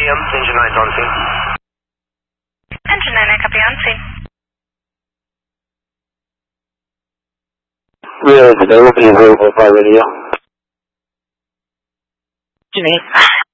Williams, engine 9 on scene. Engine 9, I copy on scene. Real is available by radio. Engine 8.